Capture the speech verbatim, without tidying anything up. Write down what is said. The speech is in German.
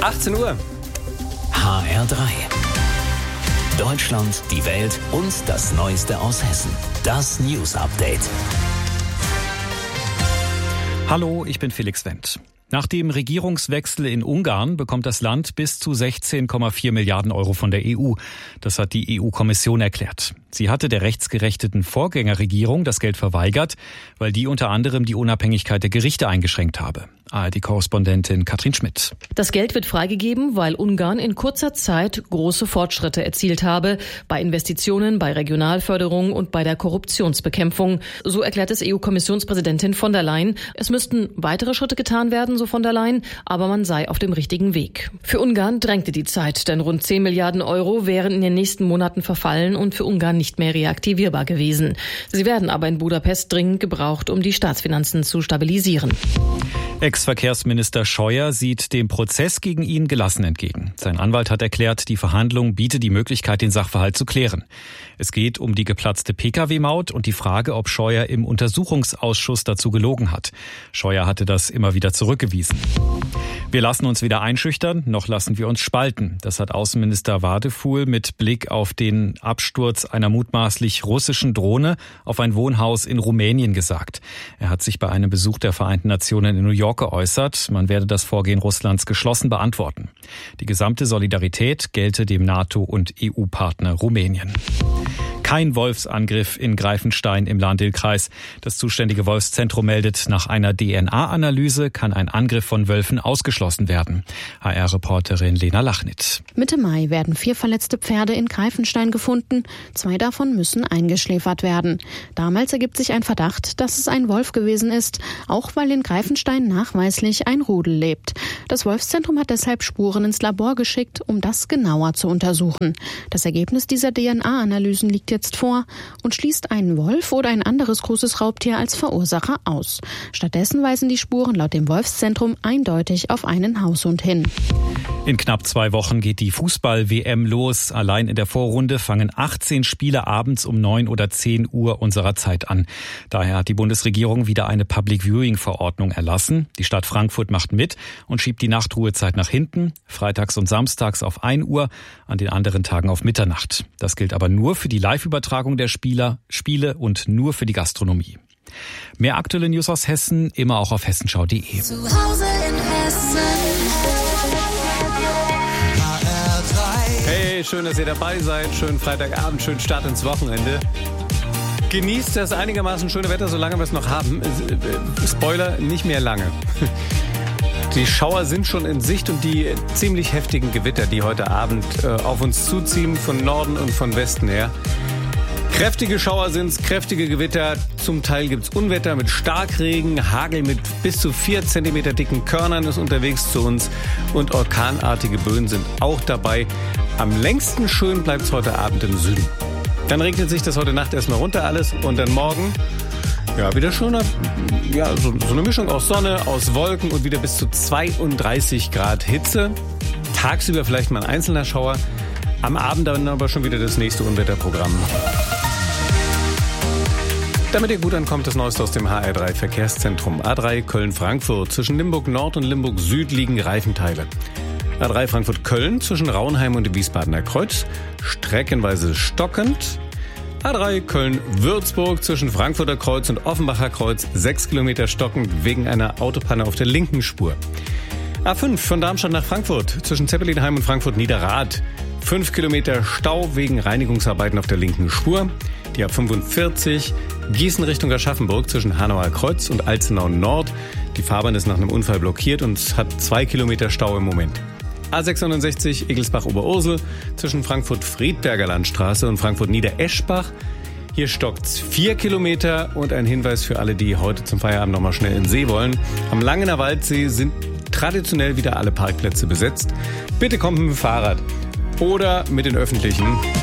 achtzehn Uhr. H R drei. Deutschland, die Welt und das Neueste aus Hessen. Das News Update. Hallo, ich bin Felix Wendt. Nach dem Regierungswechsel in Ungarn bekommt das Land bis zu sechzehn Komma vier Milliarden Euro von der E U. Das hat die E U-Kommission erklärt. Sie hatte der rechtsgerechteten Vorgängerregierung das Geld verweigert, weil die unter anderem die Unabhängigkeit der Gerichte eingeschränkt habe. A R D-Korrespondentin Katrin Schmidt. Das Geld wird freigegeben, weil Ungarn in kurzer Zeit große Fortschritte erzielt habe bei Investitionen, bei Regionalförderung und bei der Korruptionsbekämpfung. So erklärt es E U-Kommissionspräsidentin von der Leyen. Es müssten weitere Schritte getan werden, so von der Leyen, aber man sei auf dem richtigen Weg. Für Ungarn drängte die Zeit, denn rund zehn Milliarden Euro wären in den nächsten Monaten verfallen und für Ungarn nicht mehr reaktivierbar gewesen. Sie werden aber in Budapest dringend gebraucht, um die Staatsfinanzen zu stabilisieren. Ex-Verkehrsminister Scheuer sieht dem Prozess gegen ihn gelassen entgegen. Sein Anwalt hat erklärt, die Verhandlung biete die Möglichkeit, den Sachverhalt zu klären. Es geht um die geplatzte P K W-Maut und die Frage, ob Scheuer im Untersuchungsausschuss dazu gelogen hat. Scheuer hatte das immer wieder zurückgewiesen. Wir lassen uns weder einschüchtern, noch lassen wir uns spalten. Das hat Außenminister Wadefuhl mit Blick auf den Absturz einer mutmaßlich russischen Drohne auf ein Wohnhaus in Rumänien gesagt. Er hat sich bei einem Besuch der Vereinten Nationen in New York geäußert. Man werde das Vorgehen Russlands geschlossen beantworten. Die gesamte Solidarität gelte dem NATO- und E U-Partner Rumänien. Kein Wolfsangriff in Greifenstein im Lahn-Dill-Kreis. Das zuständige Wolfszentrum meldet, nach einer D N A-Analyse kann ein Angriff von Wölfen ausgeschlossen werden. H R-Reporterin Lena Lachnit. Mitte Mai werden vier verletzte Pferde in Greifenstein gefunden. Zwei davon müssen eingeschläfert werden. Damals ergibt sich ein Verdacht, dass es ein Wolf gewesen ist, auch weil in Greifenstein nachweislich ein Rudel lebt. Das Wolfszentrum hat deshalb Spuren ins Labor geschickt, um das genauer zu untersuchen. Das Ergebnis dieser D N A-Analysen liegt jetzt vor und schließt einen Wolf oder ein anderes großes Raubtier als Verursacher aus. Stattdessen weisen die Spuren laut dem Wolfszentrum eindeutig auf einen Haushund hin. In knapp zwei Wochen geht die Fußball-W M los. Allein in der Vorrunde fangen achtzehn Spiele abends um neun oder zehn Uhr unserer Zeit an. Daher hat die Bundesregierung wieder eine Public-Viewing-Verordnung erlassen. Die Stadt Frankfurt macht mit und schiebt die Nachtruhezeit nach hinten. Freitags und samstags auf ein Uhr, an den anderen Tagen auf Mitternacht. Das gilt aber nur für die Live-Übertragung der Spieler, Spiele und nur für die Gastronomie. Mehr aktuelle News aus Hessen, immer auch auf hessenschau punkt de. Zu Hause in Hessen. Hey, schön, dass ihr dabei seid. Schönen Freitagabend, schönen Start ins Wochenende. Genießt das einigermaßen schöne Wetter, solange wir es noch haben. Spoiler, nicht mehr lange. Die Schauer sind schon in Sicht und die ziemlich heftigen Gewitter, die heute Abend äh, auf uns zuziehen, von Norden und von Westen her. Kräftige Schauer sind's, kräftige Gewitter. Zum Teil gibt's Unwetter mit Starkregen, Hagel mit bis zu vier Zentimeter dicken Körnern ist unterwegs zu uns und orkanartige Böen sind auch dabei. Am längsten schön bleibt's heute Abend im Süden. Dann regnet sich das heute Nacht erstmal runter alles und dann morgen ja, wieder schöner, ja, so, so eine Mischung aus Sonne, aus Wolken und wieder bis zu zweiunddreißig Grad Hitze. Tagsüber vielleicht mal ein einzelner Schauer, am Abend dann aber schon wieder das nächste Unwetterprogramm. Damit ihr gut ankommt, das Neueste aus dem H R drei Verkehrszentrum. A drei Köln-Frankfurt. Zwischen Limburg Nord und Limburg Süd liegen Reifenteile. A drei Frankfurt-Köln zwischen Raunheim und dem Wiesbadener Kreuz. Streckenweise stockend. A drei Köln-Würzburg zwischen Frankfurter Kreuz und Offenbacher Kreuz, sechs Kilometer stockend wegen einer Autopanne auf der linken Spur. A fünf von Darmstadt nach Frankfurt zwischen Zeppelinheim und Frankfurt-Niederrad, fünf Kilometer Stau wegen Reinigungsarbeiten auf der linken Spur. Die A fünfundvierzig Gießen Richtung Aschaffenburg zwischen Hanauer Kreuz und Alzenau Nord. Die Fahrbahn ist nach einem Unfall blockiert und hat zwei Kilometer Stau im Moment. A sechsundneunzig Egelsbach-Oberursel zwischen Frankfurt-Friedberger Landstraße und Frankfurt-Niedereschbach. Hier stockt's vier Kilometer und ein Hinweis für alle, die heute zum Feierabend noch mal schnell in den See wollen. Am Langener Waldsee sind traditionell wieder alle Parkplätze besetzt. Bitte kommt mit dem Fahrrad oder mit den öffentlichen.